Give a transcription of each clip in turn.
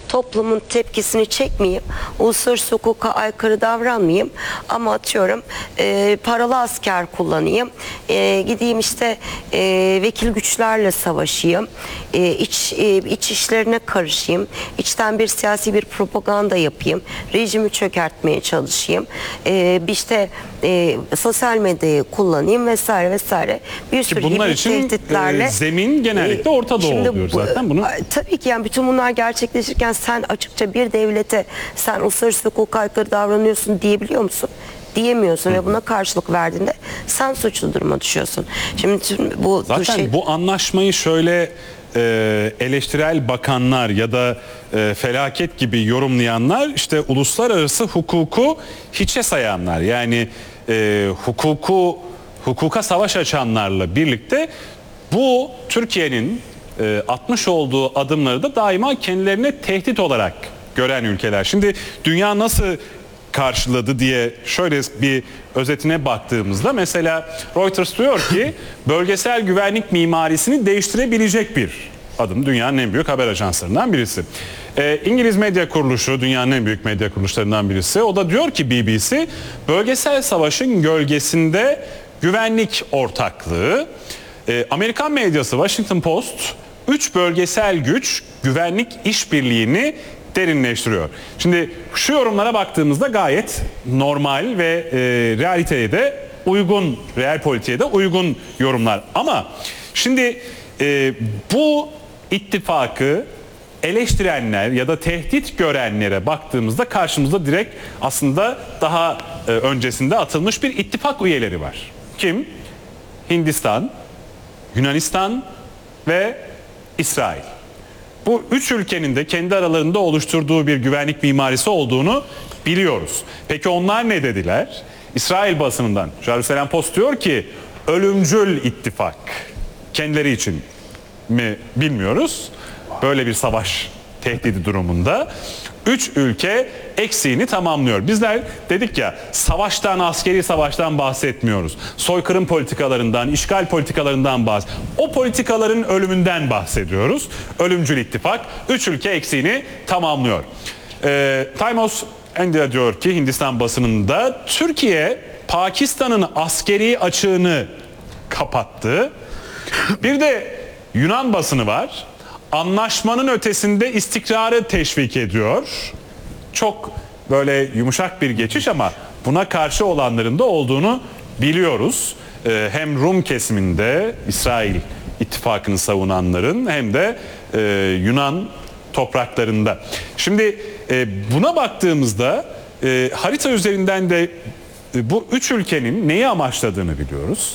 toplumun tepkisini çekmeyeyim, uluslararası hukuka aykırı davranmayayım ama atıyorum paralı asker kullanayım, gideyim işte vekil güçlerle savaşayım, iç işlerine karışayım, içten bir siyasi bir propaganda yapayım, rejimi çökertmeye çalışayım, işte sosyal medyayı kullanayım vesaire vesaire, bir sürü bunlar gibi için tehditlerle zemin genellikle Orta Doğu oluyor zaten. Bunu tabii ki yani bütün bunlar gerçekleşirken sen açıkça bir devlete sen uluslararası hukuka aykırı davranıyorsun diyebiliyor musun? Diyemiyorsun ve buna karşılık verdiğinde sen suçlu duruma düşüyorsun. Şimdi bu zaten bu anlaşmayı şöyle eleştirel bakanlar ya da felaket gibi yorumlayanlar işte uluslararası hukuku hiçe sayanlar. Yani hukuka savaş açanlarla birlikte bu Türkiye'nin atmış olduğu adımları da daima kendilerine tehdit olarak gören ülkeler. Şimdi dünya nasıl karşıladı diye şöyle bir özetine baktığımızda mesela Reuters diyor ki bölgesel güvenlik mimarisini değiştirebilecek bir adım. Dünyanın en büyük haber ajanslarından birisi. İngiliz medya kuruluşu, dünyanın en büyük medya kuruluşlarından birisi. O da diyor ki BBC, bölgesel savaşın gölgesinde güvenlik ortaklığı. Amerikan medyası Washington Post, 3 bölgesel güç güvenlik işbirliğini derinleştiriyor. Şimdi şu yorumlara baktığımızda gayet normal ve realiteye de uygun, real politiğe de uygun yorumlar. Ama şimdi bu ittifakı eleştirenler ya da tehdit görenlere baktığımızda karşımızda direkt aslında daha öncesinde atılmış bir ittifak üyeleri var. Kim? Hindistan, Yunanistan ve İsrail. Bu üç ülkenin de kendi aralarında oluşturduğu bir güvenlik mimarisi olduğunu biliyoruz. Peki onlar ne dediler? İsrail basınından Jerusalem Post diyor ki ölümcül ittifak. Kendileri için mi bilmiyoruz. Böyle bir savaş tehdidi durumunda 3 ülke eksiğini tamamlıyor. Bizler dedik ya, savaştan, askeri savaştan bahsetmiyoruz. Soykırım politikalarından, işgal politikalarından o politikaların ölümünden bahsediyoruz. Ölümcül ittifak 3 ülke eksiğini tamamlıyor. Times India diyor ki Hindistan basınında Türkiye Pakistan'ın askeri açığını kapattı. Bir de Yunan basını var. Anlaşmanın ötesinde istikrarı teşvik ediyor. Çok böyle yumuşak bir geçiş ama buna karşı olanların da olduğunu biliyoruz. Hem Rum kesiminde İsrail ittifakını savunanların hem de Yunan topraklarında. Şimdi buna baktığımızda harita üzerinden de bu üç ülkenin neyi amaçladığını biliyoruz.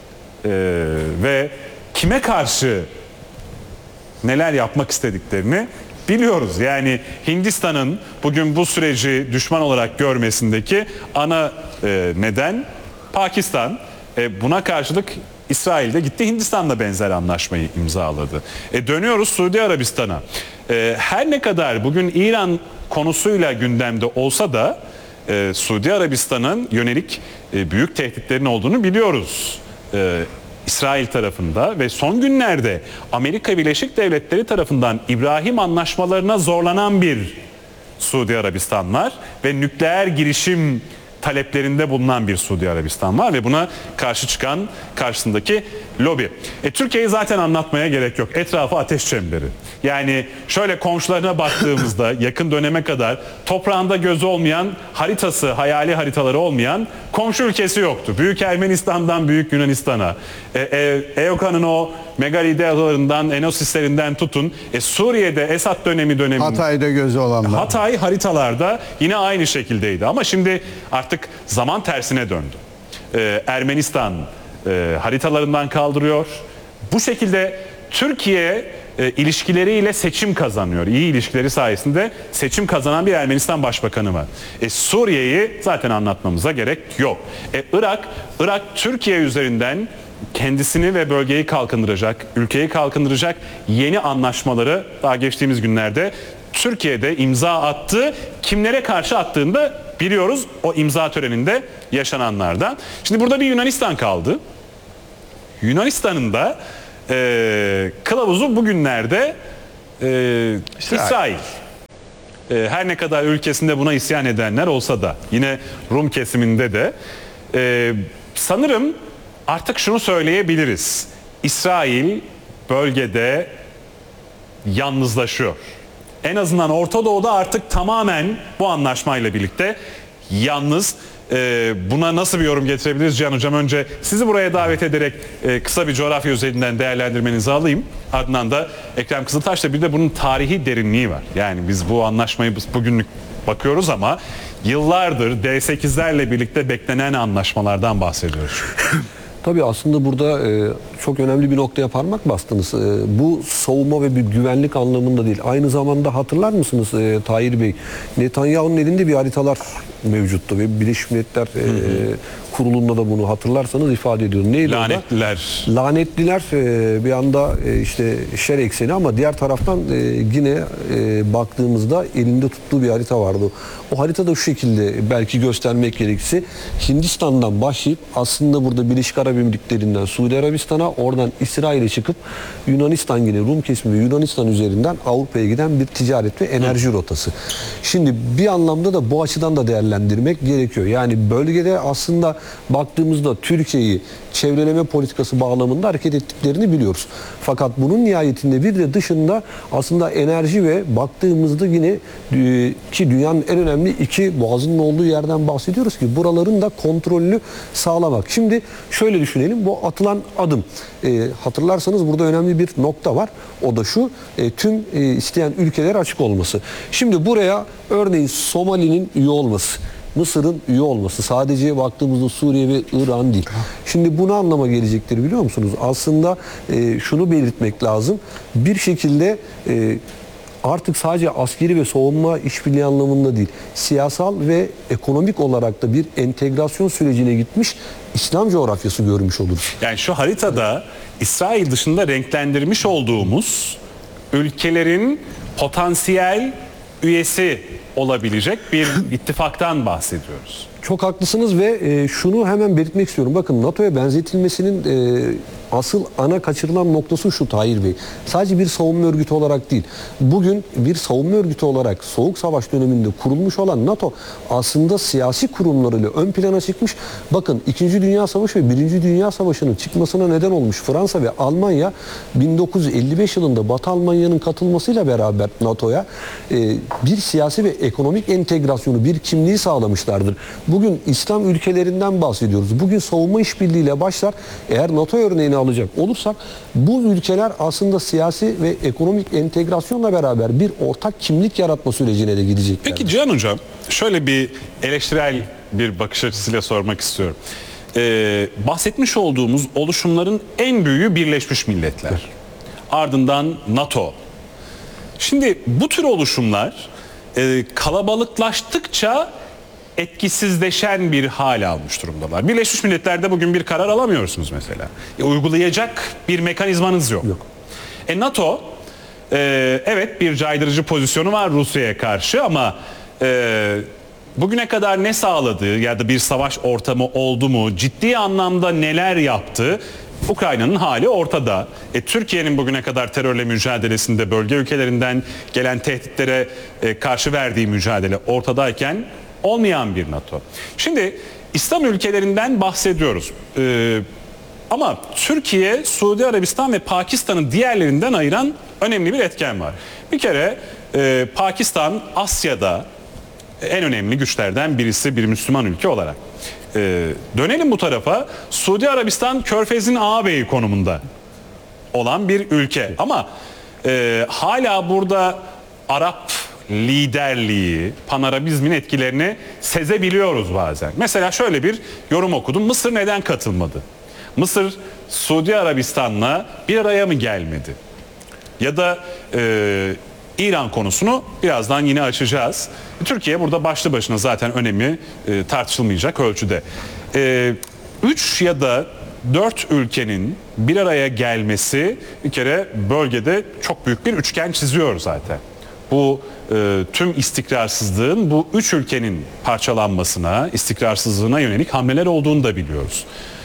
Ve kime karşı neler yapmak istediklerini biliyoruz. Yani Hindistan'ın bugün bu süreci düşman olarak görmesindeki ana neden Pakistan. Buna karşılık İsrail de gitti Hindistan'la benzer anlaşmayı imzaladı. Dönüyoruz Suudi Arabistan'a. Her ne kadar bugün İran konusuyla gündemde olsa da Suudi Arabistan'ın yönelik büyük tehditlerin olduğunu biliyoruz. İsrail tarafında ve son günlerde Amerika Birleşik Devletleri tarafından İbrahim anlaşmalarına zorlanan bir Suudi Arabistan var ve nükleer girişim taleplerinde bulunan bir Suudi Arabistan var ve buna karşı çıkan karşısındaki lobi. Türkiye'yi zaten anlatmaya gerek yok. Etrafı ateş çemberi. Yani şöyle komşularına baktığımızda yakın döneme kadar toprağında gözü olmayan, haritası, hayali haritaları olmayan komşu ülkesi yoktu. Büyük Ermenistan'dan Büyük Yunanistan'a, EOKA'nın o megalide adalarından, Enosislerinden tutun. Suriye'de Esad dönemi Hatay'da gözü olanlar. Hatay haritalarda yine aynı şekildeydi ama şimdi artık zaman tersine döndü. Ermenistan haritalarından kaldırıyor. Bu şekilde Türkiye ilişkileriyle seçim kazanıyor. İyi ilişkileri sayesinde seçim kazanan bir Ermenistan Başbakanı var. Suriye'yi zaten anlatmamıza gerek yok. Irak Türkiye üzerinden kendisini ve bölgeyi kalkındıracak, ülkeyi kalkındıracak yeni anlaşmaları daha geçtiğimiz günlerde Türkiye'de imza attı. Kimlere karşı attığını da biliyoruz o imza töreninde yaşananlardan. Şimdi burada bir Yunanistan kaldı. Yunanistan'ın da kılavuzu bugünlerde İsrail. her ne kadar ülkesinde buna isyan edenler olsa da, yine Rum kesiminde de sanırım artık şunu söyleyebiliriz. İsrail bölgede yalnızlaşıyor. En azından Orta Doğu'da artık tamamen bu anlaşmayla birlikte yalnız. Buna nasıl bir yorum getirebiliriz Cihan Hocam? Önce sizi buraya davet ederek kısa bir coğrafya üzerinden değerlendirmenizi alayım. Ardından da Ekrem Kızıltaş'ta bir de bunun tarihi derinliği var. Yani biz bu anlaşmayı bugünlük bakıyoruz ama yıllardır D8'lerle birlikte beklenen anlaşmalardan bahsediyoruz. Tabii aslında burada çok önemli bir noktaya parmak bastınız. Bu savunma ve bir güvenlik anlamında değil. Aynı zamanda hatırlar mısınız Tahir Bey? Netanyahu'nun elinde bir haritalar mevcuttu ve Birleşmiş Milletler Kurulu'nda da bunu hatırlarsanız ifade ediyor. Neydi Lanetliler. orada? Lanetliler bir anda işte şer ekseni ama diğer taraftan yine baktığımızda elinde tuttuğu bir harita vardı. O haritada şu şekilde belki göstermek gerekirse Hindistan'dan başlayıp aslında burada Birleşik Arap Emirlikleri'nden Suudi Arabistan'a, oradan İsrail'e çıkıp Yunanistan, yine Rum kesimi ve Yunanistan üzerinden Avrupa'ya giden bir ticaret ve enerji rotası. Şimdi bir anlamda da bu açıdan da değerlendirmek gerekiyor. Yani bölgede aslında baktığımızda Türkiye'yi çevreleme politikası bağlamında hareket ettiklerini biliyoruz. Fakat bunun nihayetinde bir de dışında aslında enerji ve baktığımızda yine ki dünyanın en önemli iki boğazının olduğu yerden bahsediyoruz ki buraların da kontrolünü sağlamak. Şimdi şöyle düşünelim, bu atılan adım. Hatırlarsanız burada önemli bir nokta var. O da şu, tüm isteyen ülkelere açık olması. Şimdi buraya örneğin Somali'nin üye olması, Mısır'ın üye olması, sadece baktığımızda Suriye ve İran değil. Şimdi bu ne anlama gelecektir biliyor musunuz? Aslında şunu belirtmek lazım. Bir şekilde artık sadece askeri ve savunma işbirliği anlamında değil, siyasal ve ekonomik olarak da bir entegrasyon sürecine gitmiş İslam coğrafyası görmüş oluruz. Yani şu haritada İsrail dışında renklendirmiş olduğumuz ülkelerin potansiyel üyesi olabilecek bir ittifaktan bahsediyoruz. Çok haklısınız ve şunu hemen belirtmek istiyorum. Bakın, NATO'ya benzetilmesinin asıl ana kaçırılan noktası şu Tahir Bey. Sadece bir savunma örgütü olarak değil. Bugün bir savunma örgütü olarak Soğuk Savaş döneminde kurulmuş olan NATO aslında siyasi kurumlarıyla ön plana çıkmış. Bakın, 2. Dünya Savaşı ve 1. Dünya Savaşı'nın çıkmasına neden olmuş Fransa ve Almanya 1955 yılında Batı Almanya'nın katılmasıyla beraber NATO'ya bir siyasi ve ekonomik entegrasyonu, bir kimliği sağlamışlardır. Bugün İslam ülkelerinden bahsediyoruz. Bugün savunma işbirliğiyle başlar. Eğer NATO örneğini alacak olursak bu ülkeler aslında siyasi ve ekonomik entegrasyonla beraber bir ortak kimlik yaratma sürecine de gidecekler. Peki Cihan Hocam, şöyle bir eleştirel bir bakış açısıyla sormak istiyorum. Bahsetmiş olduğumuz oluşumların en büyüğü Birleşmiş Milletler. Ardından NATO. Şimdi bu tür oluşumlar kalabalıklaştıkça etkisizleşen bir hal almış durumdalar. Birleşmiş Milletler'de bugün bir karar alamıyorsunuz mesela. Uygulayacak bir mekanizmanız yok. NATO evet bir caydırıcı pozisyonu var Rusya'ya karşı ama bugüne kadar ne sağladı ya da bir savaş ortamı oldu mu, ciddi anlamda neler yaptı? Ukrayna'nın hali ortada. Türkiye'nin bugüne kadar terörle mücadelesinde bölge ülkelerinden gelen tehditlere karşı verdiği mücadele ortadayken olmayan bir NATO. Şimdi İslam ülkelerinden bahsediyoruz. Ama Türkiye, Suudi Arabistan ve Pakistan'ı diğerlerinden ayıran önemli bir etken var. Bir kere Pakistan Asya'da en önemli güçlerden birisi, bir Müslüman ülke olarak. Dönelim bu tarafa. Suudi Arabistan Körfez'in ağabeyi konumunda olan bir ülke. Ama hala burada Arap liderliği, panarabizmin etkilerini sezebiliyoruz bazen. Mesela şöyle bir yorum okudum. Mısır neden katılmadı? Mısır Suudi Arabistan'la bir araya mı gelmedi? Ya da İran konusunu birazdan yine açacağız. Türkiye burada başlı başına zaten önemi tartışılmayacak ölçüde. 3 ya da 4 ülkenin bir araya gelmesi bir kere bölgede çok büyük bir üçgen çiziyor zaten. Bu tüm istikrarsızlığın bu 3 ülkenin parçalanmasına, istikrarsızlığına yönelik hamleler olduğunu da biliyoruz.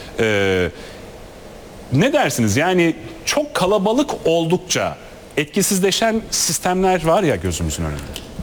Ne dersiniz? Yani çok kalabalık oldukça etkisizleşen sistemler var ya gözümüzün önünde.